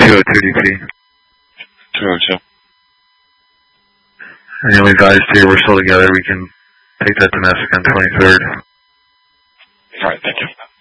202 DP. 202. And the only guys here, we're still together. We can take that domestic on 23rd. All right, thank you.